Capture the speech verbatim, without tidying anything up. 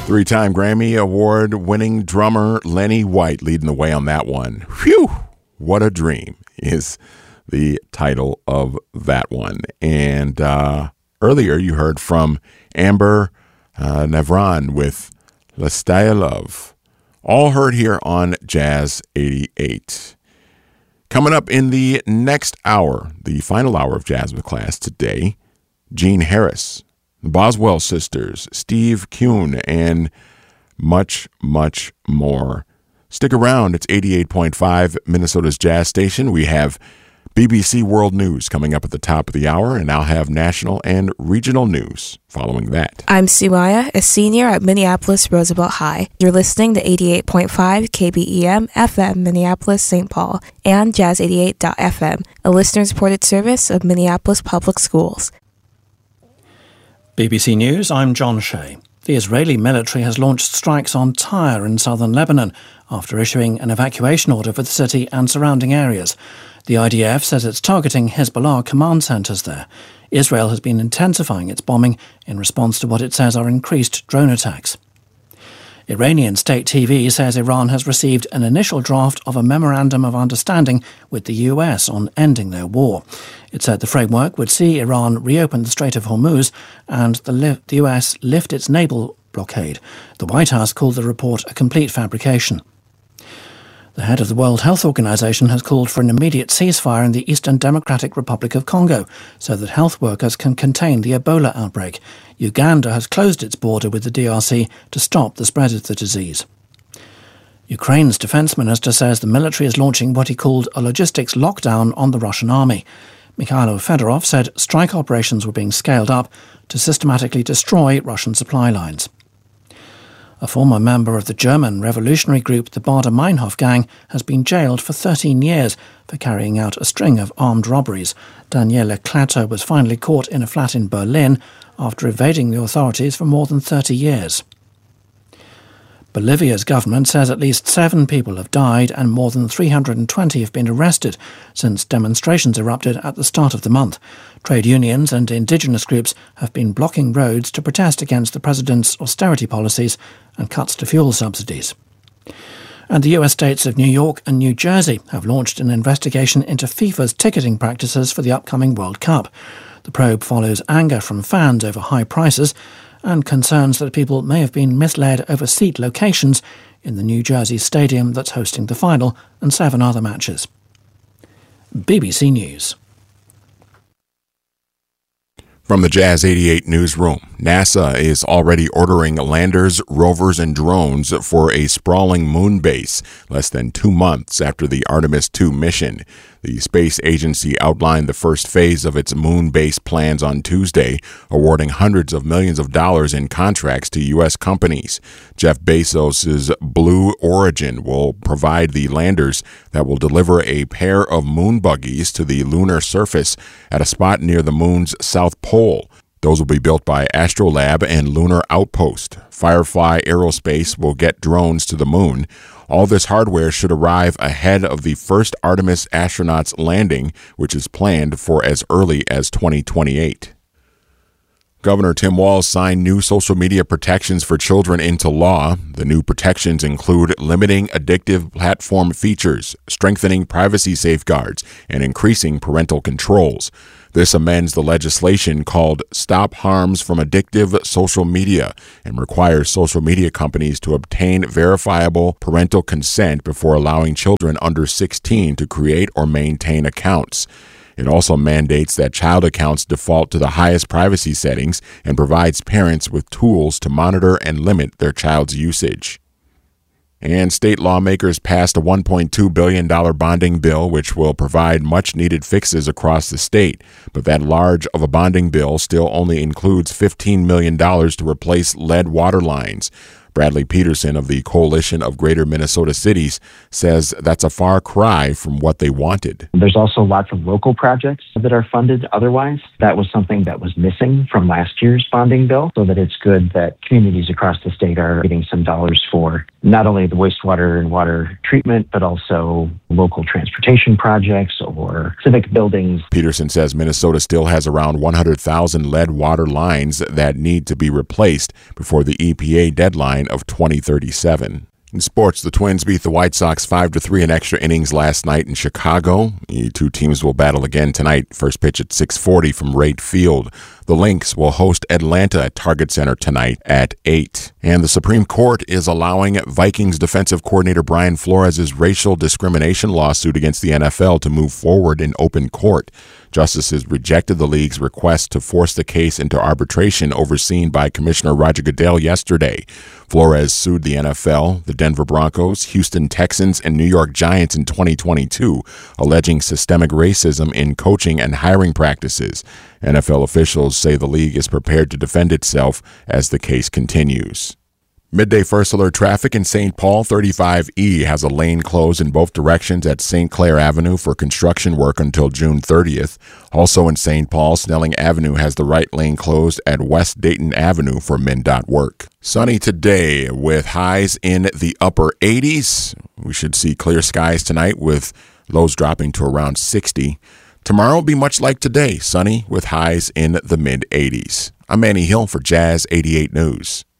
Three-time Grammy Award-winning drummer Lenny White leading the way on that one. Phew! What a Dream is the title of that one. And uh, earlier you heard from Amber uh, Navran with La Style Love. All heard here on Jazz eighty-eight. Coming up in the next hour, the final hour of Jazz with Class today, Gene Harris, the Boswell Sisters, Steve Kuhn, and much, much more. Stick around. It's eighty-eight point five, Minnesota's Jazz Station. We have B B C World News coming up at the top of the hour, and I'll have national and regional news following that. I'm Siwaya, a senior at Minneapolis Roosevelt High. You're listening to eighty-eight point five K B E M F M Minneapolis Saint Paul and Jazz eighty-eight dot F M, a listener-supported service of Minneapolis Public Schools. B B C News, I'm John Shea. The Israeli military has launched strikes on Tyre in southern Lebanon after issuing an evacuation order for the city and surrounding areas. The I D F says it's targeting Hezbollah command centres there. Israel has been intensifying its bombing in response to what it says are increased drone attacks. Iranian state T V says Iran has received an initial draft of a memorandum of understanding with the U S on ending their war. It said the framework would see Iran reopen the Strait of Hormuz and the, li- the U S lift its naval blockade. The White House called the report a complete fabrication. The head of the World Health Organization has called for an immediate ceasefire in the Eastern Democratic Republic of Congo so that health workers can contain the Ebola outbreak. Uganda has closed its border with the D R C to stop the spread of the disease. Ukraine's defense minister says the military is launching what he called a logistics lockdown on the Russian army. Mikhailo Fedorov said strike operations were being scaled up to systematically destroy Russian supply lines. A former member of the German revolutionary group the Baader-Meinhof gang has been jailed for thirteen years for carrying out a string of armed robberies. Daniele Klatter was finally caught in a flat in Berlin after evading the authorities for more than thirty years. Bolivia's government says at least seven people have died and more than three hundred twenty have been arrested since demonstrations erupted at the start of the month. Trade unions and indigenous groups have been blocking roads to protest against the president's austerity policies and cuts to fuel subsidies. And the U S states of New York and New Jersey have launched an investigation into FIFA's ticketing practices for the upcoming World Cup. The probe follows anger from fans over high prices and concerns that people may have been misled over seat locations in the New Jersey stadium that's hosting the final and seven other matches. B B C News. From the Jazz eighty-eight newsroom, NASA is already ordering landers, rovers, and drones for a sprawling moon base less than two months after the Artemis two mission. The space agency outlined the first phase of its moon base plans on Tuesday, awarding hundreds of millions of dollars in contracts to U S companies. Jeff Bezos' Blue Origin will provide the landers that will deliver a pair of moon buggies to the lunar surface at a spot near the moon's south pole. Those will be built by Astrolab and Lunar Outpost. Firefly Aerospace will get drones to the moon. All this hardware should arrive ahead of the first Artemis astronauts landing, which is planned for as early as twenty twenty-eight. Governor Tim Walz signed new social media protections for children into law. The new protections include limiting addictive platform features, strengthening privacy safeguards, and increasing parental controls. This amends the legislation called Stop Harms from Addictive Social Media and requires social media companies to obtain verifiable parental consent before allowing children under sixteen to create or maintain accounts. It also mandates that child accounts default to the highest privacy settings and provides parents with tools to monitor and limit their child's usage. And state lawmakers passed a one point two billion dollars bonding bill, which will provide much-needed fixes across the state. But that large of a bonding bill still only includes fifteen million dollars to replace lead water lines. Bradley Peterson of the Coalition of Greater Minnesota Cities says that's a far cry from what they wanted. There's also lots of local projects that are funded otherwise. That was something that was missing from last year's bonding bill, so that it's good that communities across the state are getting some dollars for not only the wastewater and water treatment, but also local transportation projects or civic buildings. Peterson says Minnesota still has around one hundred thousand lead water lines that need to be replaced before the E P A deadline of twenty thirty-seven. In sports, the Twins beat the White Sox five to three in extra innings last night in Chicago. The two teams will battle again tonight. First pitch at six forty from Rate Field. The Lynx will host Atlanta at Target Center tonight at eight. And the Supreme Court is allowing Vikings defensive coordinator Brian Flores' racial discrimination lawsuit against the N F L to move forward in open court. Justices rejected the league's request to force the case into arbitration overseen by Commissioner Roger Goodell yesterday. Flores sued the N F L, the Denver Broncos, Houston Texans, and New York Giants in twenty twenty-two, alleging systemic racism in coaching and hiring practices. N F L officials say the league is prepared to defend itself as the case continues. Midday first alert traffic in Saint Paul. thirty-five E has a lane closed in both directions at Saint Clair Avenue for construction work until June thirtieth. Also in Saint Paul, Snelling Avenue has the right lane closed at West Dayton Avenue for MnDOT work. Sunny today with highs in the upper eighties. We should see clear skies tonight with lows dropping to around sixty. Tomorrow will be much like today, sunny with highs in the mid eighties. I'm Manny Hill for Jazz eighty-eight News.